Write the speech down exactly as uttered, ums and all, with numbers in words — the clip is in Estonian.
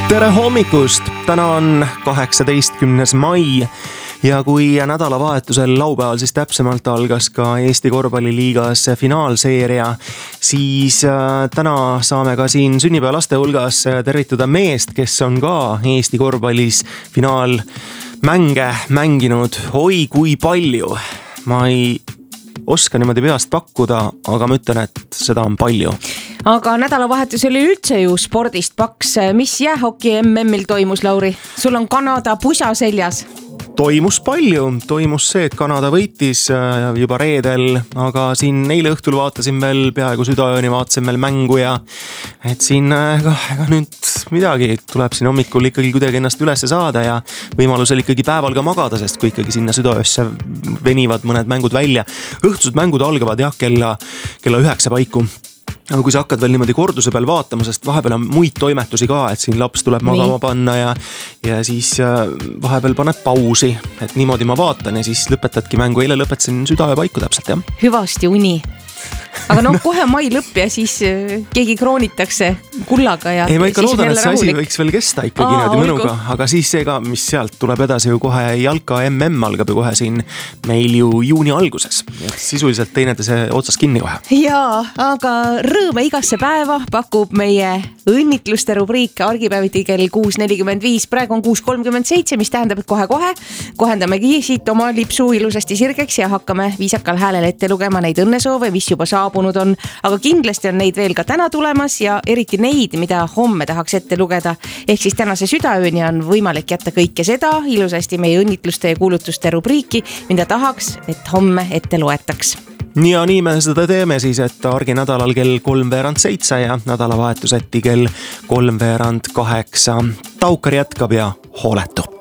Tere hommikust! Täna on kaheksateistkümnes mai ja kui nädalavahetusel laupäeval siis täpsemalt algas ka Eesti korvpalliliigas finaalseeria, siis täna saame ka siin sünnipäevalaste hulgas tervitada meest, kes on ka Eesti korvpallis finaalmänge mänginud. Oi kui palju! Ma ei oska niimoodi peast pakkuda, aga ma ütlen, et seda on palju. Aga nädalavahetus oli üldse ju spordist paks. Mis jäähoki M M-il toimus, Lauri? Sul on Kanada pusa seljas. Toimus palju. Toimus see, et Kanada võitis juba reedel, aga siin eile õhtul vaatasin veel peaaegu südaööni, vaatasin veel mängu ja et siin ega, ega nüüd midagi tuleb siin hommikul ikkagi kuidagi ennast üles saada ja võimalusel ikkagi päeval ka magada, sest kui ikkagi sinna südaöösse venivad mõned mängud välja. Õhtused mängud algavad jah, kella, kella üheksa paiku. Aga kui sa hakkad veel niimoodi korduse peal vaatama, sest vahepeal on muid toimetusi ka, et siin laps tuleb magama panna ja, ja siis vahepeal paned pausi, et niimoodi ma vaatan ja siis lõpetadki mängu. Eile lõpetasin südaöö paiku täpselt, jah. Hüvasti uni. Aga noh, kohe mai lõpp ja siis keegi kroonitakse kullaga ja ei, ma ikka loodan, et see asi rahulik. võiks veel kesta ikkagi Aa, niimoodi mõnuga, olgu. aga siis see ka, mis sealt tuleb edasi ju kohe jalka M M algab ju kohe siin meil ju juuni alguses. Sisuliselt teineteise otsas kinni kohe. Jaa, aga rõõme igasse päeva pakub meie õnnitluste rubriik argipäeviti kell kuus nelikümmend viis. Praegu on kuus kolmkümmend seitse, mis tähendab, et kohe-kohe kohendamegi siit oma lipsu ilusasti sirgeks ja hakkame viisakal häälel ette lugema neid õnnesoove, mis juba saabunud on, aga kindlasti on neid veel ka täna tulemas ja eriti neid, mida homme tahaks ette lugeda. Ehk siis tänase südaööni on võimalik jätta kõike seda ilusasti meie õnnitluste ja kuulutuste rubriiki, mida tahaks, et homme ette loetaks. Ja nii me seda teeme siis, et argi nädalal kell kolmveerand seitse ja nädalavahetuseti kell kolmveerand kaheksa. Taukar jätkab ja hooletu.